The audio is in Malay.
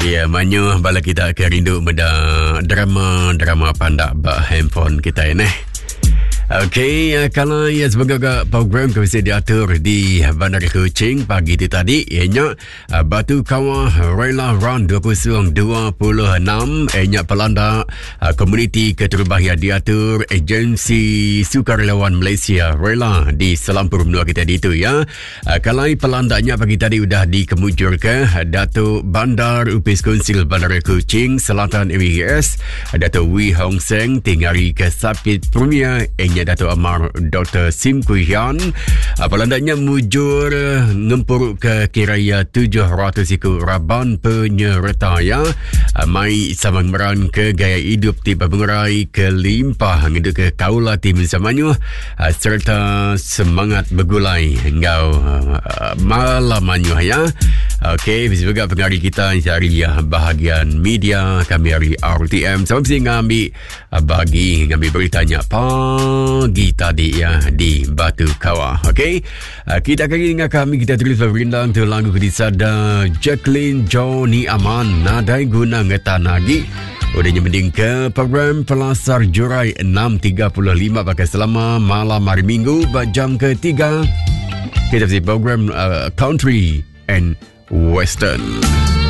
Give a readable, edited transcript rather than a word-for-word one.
Ya, manyo bala kita akan rindu pada drama pandak bak handphone kita ini. Okey, kalau ia sebagai program yang bisa diatur di Bandar Kuching pagi itu tadi, ianya Batu Kawah Rela Run 2026, ianya pelanda komuniti keterbahaya diatur agensi sukarelawan Malaysia Rela di Selampur Menua kita di itu ya. Kalau pelandanya pagi tadi sudah dikemujurkan Datuk Bandar Upis Konsil Bandar Kuching Selatan MIS, Datuk Wee Hong Seng tingari ke Sapit Premier, Dato' Amar Dr. Sim Kui Hian. Pelandanya mujur ngempuruk ke kiraya 700 ikut raban penyerta ya. Mai samang meran ke gaya hidup tiba mengerai ke limpah ngedu ke kaula tim zamanyu serta semangat bergulai engkau malamanyu ya. Okey, juga pengari kita hari bahagian media kami hari RTM. Sebab so, ngambil ngambil beritanya pagi tadi ya di Batu Kawah. Okey, kita akan ingat kami kita tulis berindang tu lagu kedisada Jacqueline Johnny Aman nadai guna ngetanagi. Udahnya mending ke program Pelasar Jurai 6.35 pakai selama malam hari Minggu jam ke-3. Kita bersih program Country and Western.